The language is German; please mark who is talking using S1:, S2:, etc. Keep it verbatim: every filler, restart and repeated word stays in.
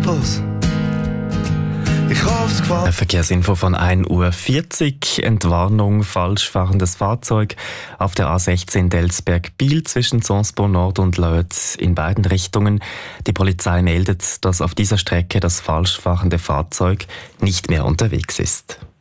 S1: Los. Ich hoff's gefallen.
S2: Eine Verkehrsinfo von ein Uhr vierzig. Entwarnung, falsch fahrendes Fahrzeug auf der A sechzehn Delsberg-Biel zwischen Sonsbo Nord und Lötz in beiden Richtungen. Die Polizei meldet, dass auf dieser Strecke das falsch fahrende Fahrzeug nicht mehr unterwegs ist.